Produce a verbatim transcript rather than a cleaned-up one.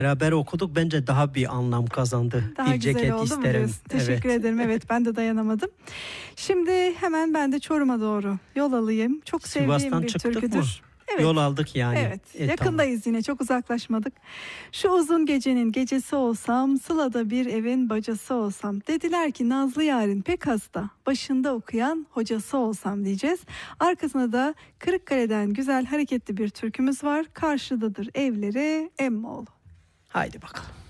Beraber okuduk, bence daha bir anlam kazandı. Daha bir güzel ceket oldu mu isterim. diyorsun? Teşekkür Evet. ederim. Evet, ben de dayanamadım. Şimdi hemen ben de Çorum'a doğru yol alayım. Çok sevdiğim Sivas'tan bir çıktık türküdür. mı? Evet. Yol aldık yani. Evet, E, yakındayız yine, çok uzaklaşmadık. Şu uzun gecenin gecesi olsam, Sıla'da bir evin bacası olsam. Dediler ki Nazlı Yarın pek hasta, başında okuyan hocası olsam diyeceğiz. Arkasında da Kırıkkale'den güzel hareketli bir türkümüz var. Karşıdadır evleri Emmoğlu. Haydi bakalım.